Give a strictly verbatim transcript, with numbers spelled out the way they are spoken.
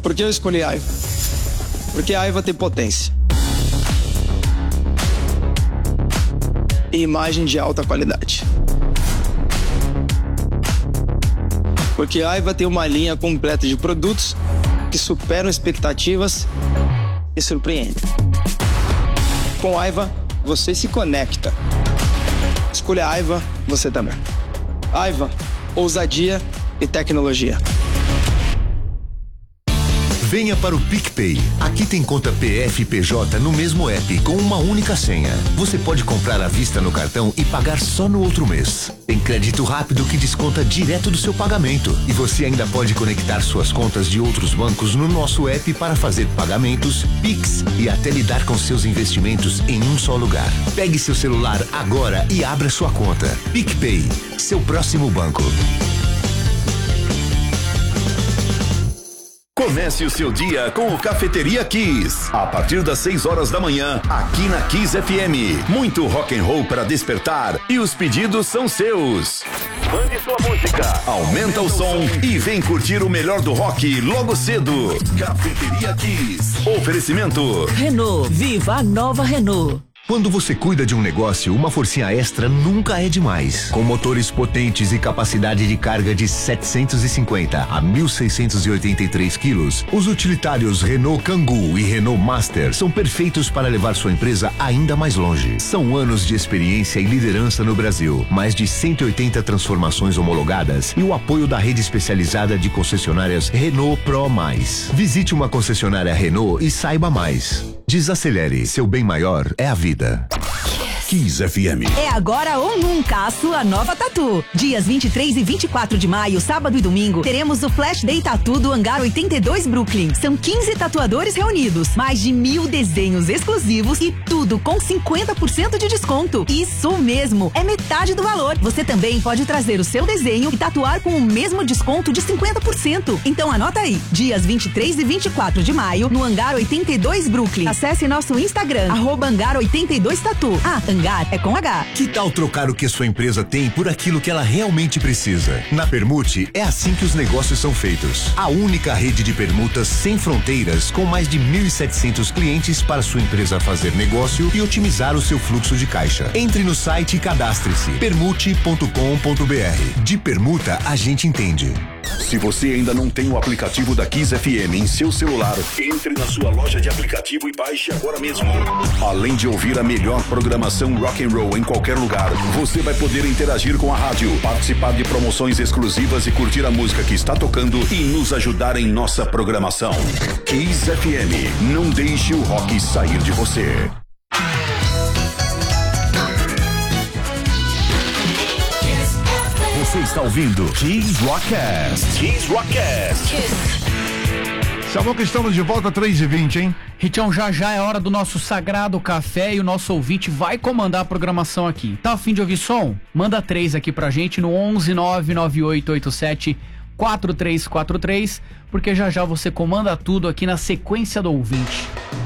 Por que eu escolhi Aiva? Porque a Aiva tem potência e imagem de alta qualidade. Porque a Aiva tem uma linha completa de produtos que superam expectativas e surpreendem. Com a Aiva, você se conecta. Escolha a Aiva, você também. Aiva, ousadia e tecnologia. Venha para o PicPay. Aqui tem conta P F e P J no mesmo app com uma única senha. Você pode comprar à vista no cartão e pagar só no outro mês. Tem crédito rápido que desconta direto do seu pagamento. E você ainda pode conectar suas contas de outros bancos no nosso app para fazer pagamentos, Pix e até lidar com seus investimentos em um só lugar. Pegue seu celular agora e abra sua conta. PicPay, seu próximo banco. Comece o seu dia com o Cafeteria Kiss. A partir das seis horas da manhã, aqui na Kiss F M. Muito rock and roll para despertar e os pedidos são seus. Mande sua música, aumenta o som e vem curtir o melhor do rock logo cedo. Cafeteria Kiss. Oferecimento Renault. Viva a nova Renault. Quando você cuida de um negócio, uma forcinha extra nunca é demais. Com motores potentes e capacidade de carga de setecentos e cinquenta a mil seiscentos e oitenta e três quilos, os utilitários Renault Kangoo e Renault Master são perfeitos para levar sua empresa ainda mais longe. São anos de experiência e liderança no Brasil, mais de cento e oitenta transformações homologadas e o apoio da rede especializada de concessionárias Renault Pro Mais. Visite uma concessionária Renault e saiba mais. Desacelere, seu bem maior é a vida. Kiss F M. É agora ou nunca a sua nova Tatu. Dias vinte e três e vinte e quatro de maio, sábado e domingo, teremos o Flash Day Tatu do Hangar oitenta e dois Brooklyn. São quinze tatuadores reunidos, mais de mil desenhos exclusivos e tudo com cinquenta por cento de desconto. Isso mesmo, é metade do valor. Você também pode trazer o seu desenho e tatuar com o mesmo desconto de cinquenta por cento. Então anota aí, dias vinte e três e vinte e quatro de maio, no Hangar oitenta e dois Brooklyn. Acesse nosso Instagram, arroba Hangar oitenta e dois Tatu. Ah, Hangar é com H. Que tal trocar o que a sua empresa tem por aquilo que ela realmente precisa? Na Permute, é assim que os negócios são feitos. A única rede de permutas sem fronteiras, com mais de mil e setecentos clientes para sua empresa fazer negócio e otimizar o seu fluxo de caixa. Entre no site e cadastre-se. permute ponto com ponto b r. De permuta, a gente entende. Se você ainda não tem o aplicativo da Kiss F M em seu celular, entre na sua loja de aplicativo e baixe agora mesmo. Além de ouvir a melhor programação rock and roll em qualquer lugar, você vai poder interagir com a rádio, participar de promoções exclusivas e curtir a música que está tocando e nos ajudar em nossa programação. Kiss F M, não deixe o rock sair de você. Você está ouvindo Kiss Rockcast. Kiss Rockcast. Sabão que estamos de volta três e vinte, hein? Ritão, já já é hora do nosso sagrado café e o nosso ouvinte vai comandar a programação aqui. Tá a fim de ouvir som? Manda três aqui pra gente no onze nove nove oito oito sete quatro três quatro três, porque já já você comanda tudo aqui na sequência do ouvinte.